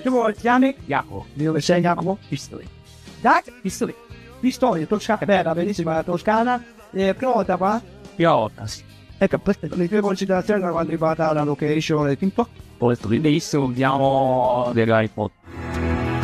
Tu vuoi chiami Jacopo, di dove sei Jacopo? Pistoli. Dai, Pistoli. Pistoli, Toscana, bella, bellissima Toscana. Prima volta qua? Prima volta, sì. Ecco, le tue considerazioni da quanto riguarda la location e tutto? Poi benissimo, abbiamo dell'iPod.